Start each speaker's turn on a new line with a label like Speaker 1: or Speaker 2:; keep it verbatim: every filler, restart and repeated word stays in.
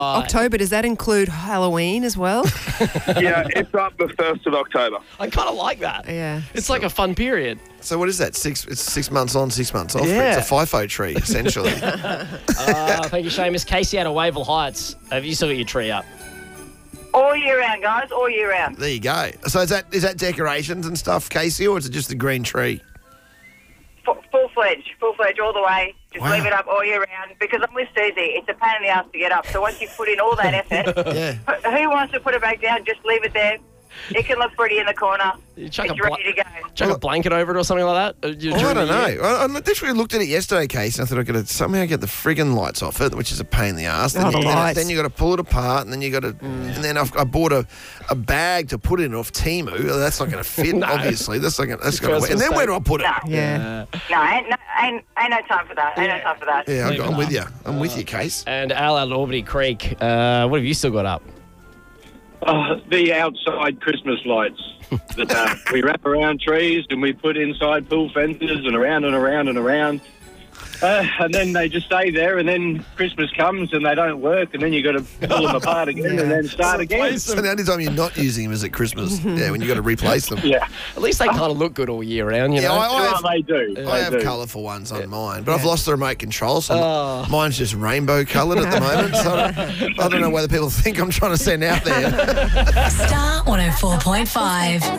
Speaker 1: October, does that include Halloween as well?
Speaker 2: Yeah, it's up the first of October.
Speaker 3: I kind of like that.
Speaker 1: Yeah.
Speaker 3: It's like a fun period.
Speaker 4: So what is that? Six It's six months on, six months off.
Speaker 3: Yeah.
Speaker 4: It's a FIFO tree, essentially.
Speaker 3: Uh, thank you, Seamus. Casey out of Wavell Heights. Have you still got your tree up?
Speaker 5: All year round, guys. All year round.
Speaker 4: There you go. So is that is that decorations and stuff, Casey, or is it just the green tree?
Speaker 5: F- full fledged, full fledged all the way. Just
Speaker 4: Wow.
Speaker 5: leave it up all year round because I'm with Susie. It's a pain in the ass to get up. So once you put in all that effort,
Speaker 4: Yeah.
Speaker 5: who who wants to put it back down? Just leave it there. It can look pretty in the corner.
Speaker 3: You chuck
Speaker 5: It's
Speaker 3: a bla-
Speaker 5: ready to go.
Speaker 3: Chuck a blanket over it or something like that? Uh, you-
Speaker 4: Oh, I
Speaker 3: during
Speaker 4: don't
Speaker 3: the
Speaker 4: know.
Speaker 3: year?
Speaker 4: I, I literally looked at it yesterday, Case, and I thought I could somehow get the friggin' lights off it, which is a pain in the ass. Then,
Speaker 1: Oh, the
Speaker 4: you, then,
Speaker 1: lights.
Speaker 4: then you got to pull it apart, and then you got to, and then I've, I bought a, a bag to put it in off Temu. That's not going to fit,
Speaker 3: No.
Speaker 4: obviously. That's not going. That's
Speaker 3: Your
Speaker 4: going to.
Speaker 3: first
Speaker 4: And then where do I
Speaker 3: mistake.
Speaker 4: put it?
Speaker 5: No,
Speaker 1: Yeah.
Speaker 5: no, ain't, no ain't, ain't no time for that. Ain't no time for that.
Speaker 4: Yeah,
Speaker 3: Leave
Speaker 4: I'm,
Speaker 3: it
Speaker 4: I'm with
Speaker 3: up.
Speaker 4: you. I'm with you, Case.
Speaker 3: And Al out at Albany Creek. Uh, what have you still got up?
Speaker 6: Uh, the outside Christmas lights that uh, we wrap around trees and we put inside pool fences and around and around and around. Uh, and then they just stay there, and then Christmas comes and they don't work, and then you got to pull them apart again and then start again.
Speaker 4: So the only time you're not using them is at Christmas. Yeah, when you got to replace them.
Speaker 6: Yeah,
Speaker 3: At least they kind of look good all year round, you
Speaker 4: Yeah,
Speaker 3: know?
Speaker 4: I, I have,
Speaker 6: well, they do.
Speaker 4: I
Speaker 6: They
Speaker 4: have
Speaker 6: do.
Speaker 4: colourful ones on mine, but I've lost the remote control, so
Speaker 3: Oh.
Speaker 4: mine's just rainbow coloured at the moment. So I don't, I don't know whether people think I'm trying to send out there.
Speaker 7: Star one oh four point five.